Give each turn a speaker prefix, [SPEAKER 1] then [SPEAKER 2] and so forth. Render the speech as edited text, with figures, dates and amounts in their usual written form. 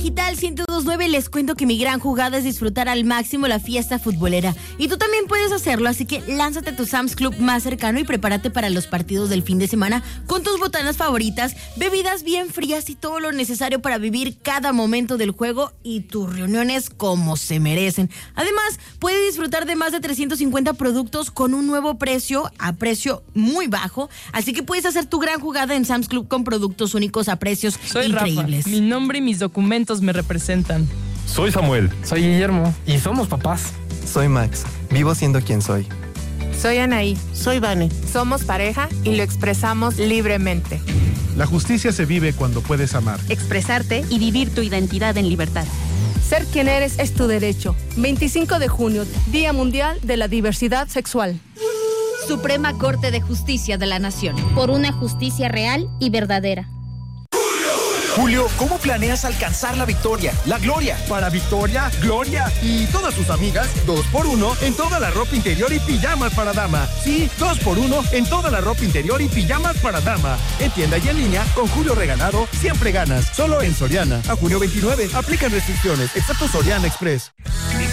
[SPEAKER 1] Digital 102.9 les cuento que mi gran jugada es disfrutar al máximo la fiesta futbolera. Y tú también puedes hacerlo, así que lánzate a tu Sam's Club más cercano y prepárate para los partidos del fin de semana con tus botanas favoritas, bebidas bien frías y todo lo necesario para vivir cada momento del juego y tus reuniones como se merecen. Además, puedes disfrutar de más de 350 productos con un nuevo precio a precio muy bajo, así que puedes hacer tu gran jugada en Sam's Club con productos únicos a precios increíbles.
[SPEAKER 2] Rafa, mi nombre y mis documentos me representan.
[SPEAKER 3] Soy Samuel.
[SPEAKER 4] Soy Guillermo. Y somos papás.
[SPEAKER 5] Soy Max. Vivo siendo quien soy.
[SPEAKER 6] Soy Anaí.
[SPEAKER 7] Soy Vane.
[SPEAKER 6] Somos pareja y lo expresamos libremente.
[SPEAKER 8] La justicia se vive cuando puedes amar.
[SPEAKER 9] Expresarte y vivir tu identidad en libertad.
[SPEAKER 10] Ser quien eres es tu derecho. 25 de junio, Día Mundial de la Diversidad Sexual.
[SPEAKER 11] Suprema Corte de Justicia de la Nación.
[SPEAKER 12] Por una justicia real y verdadera.
[SPEAKER 13] Julio, ¿cómo planeas alcanzar la victoria, la gloria?
[SPEAKER 14] Para Victoria, Gloria y todas sus amigas, 2x1 en toda la ropa interior y pijamas para dama. Sí, 2x1 en toda la ropa interior y pijamas para dama. En tienda y en línea, con Julio Regalado, siempre ganas. Solo en Soriana. A junio 29, aplican restricciones, excepto Soriana Express.